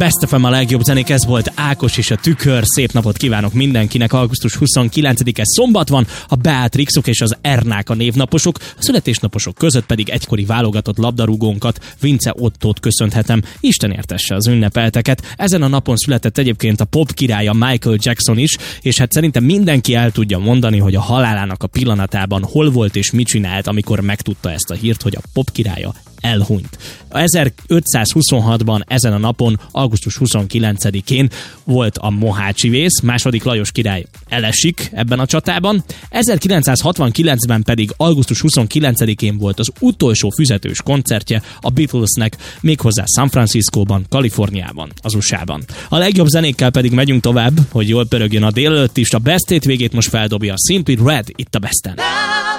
Best FM a legjobb zenék, ez volt Ákos és a Tükör. Szép napot kívánok mindenkinek. Augusztus 29-e szombat van, a Beatrixok és az Ernák a névnaposok, a születésnaposok között pedig egykori válogatott labdarúgónkat, Vince Ottót köszönhetem. Isten értesse az ünnepelteket. Ezen a napon született egyébként a pop királya Michael Jackson is, és hát szerintem mindenki el tudja mondani, hogy a halálának a pillanatában hol volt és mit csinált, amikor megtudta ezt a hírt, hogy a pop királya elhunyt. 1526-ban ezen a napon, augusztus 29-én volt a Mohácsi vész, második Lajos király elesik ebben a csatában. 1969-ben pedig augusztus 29-én volt az utolsó füzetős koncertje a Beatlesnek, méghozzá San Franciscóban, Kaliforniában, az USA-ban. A legjobb zenékkel pedig megyünk tovább, hogy jól pörögjön a délelőtt is. A Best végét most feldobja a Simply Red itt a Besten.